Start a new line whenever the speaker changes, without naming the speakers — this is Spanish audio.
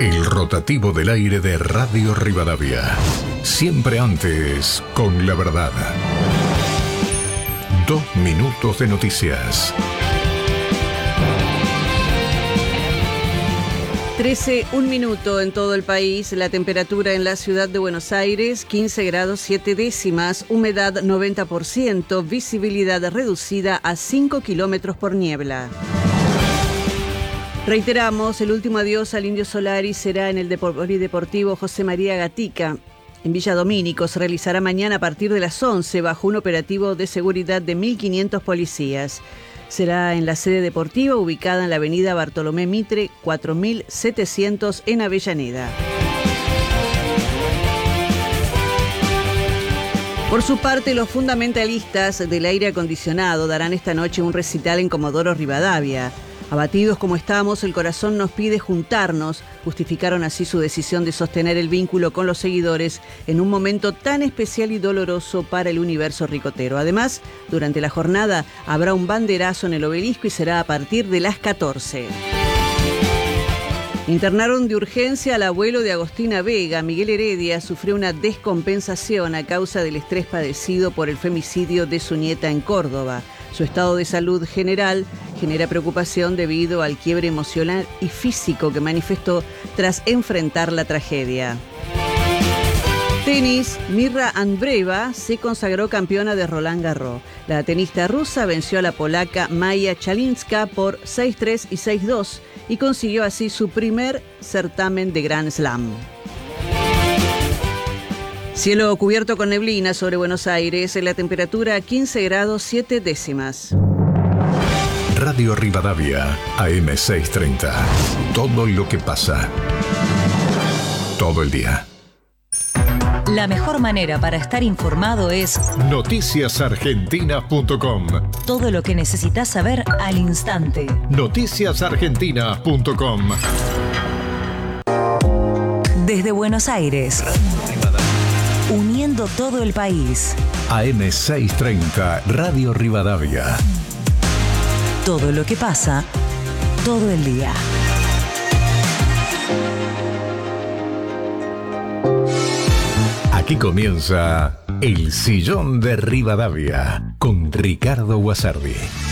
El rotativo del aire de Radio Rivadavia. Siempre antes, con la verdad. 2 minutos de noticias.
13, 1 minuto en todo el país. La temperatura en la ciudad de Buenos Aires, 15 grados 7 décimas, humedad 90%, visibilidad reducida a 5 kilómetros por niebla. Reiteramos, el último adiós al Indio Solari será en el Polideportivo José María Gatica. En Villa Domínico se realizará mañana a partir de las 11 bajo un operativo de seguridad de 1.500 policías. Será en la sede deportiva ubicada en la avenida Bartolomé Mitre, 4700 en Avellaneda. Por su parte, los fundamentalistas del aire acondicionado darán esta noche un recital en Comodoro Rivadavia. Abatidos como estamos, el corazón nos pide juntarnos, justificaron así su decisión de sostener el vínculo con los seguidores en un momento tan especial y doloroso para el universo ricotero. Además, durante la jornada habrá un banderazo en el obelisco y será a partir de las 14. Internaron de urgencia al abuelo de Agostina Vega. Miguel Heredia sufrió una descompensación a causa del estrés padecido por el femicidio de su nieta en Córdoba. Su estado de salud general genera preocupación debido al quiebre emocional y físico que manifestó tras enfrentar la tragedia. Tenis, Mirra Andreeva se consagró campeona de Roland Garros. La tenista rusa venció a la polaca Maja Chalinska por 6-3 y 6-2 y consiguió así su primer certamen de Grand Slam. Cielo cubierto con neblina sobre Buenos Aires, la temperatura 15 grados 7 décimas.
Radio Rivadavia, AM630. Todo lo que pasa. Todo el día.
La mejor manera para estar informado es
noticiasargentinas.com.
Todo lo que necesitas saber al instante.
Noticiasargentinas.com.
Desde Buenos Aires. Uniendo todo el país.
AM630, Radio Rivadavia.
Todo lo que pasa, todo el día.
Aquí comienza El Sillón de Rivadavia con Ricardo Guasardi.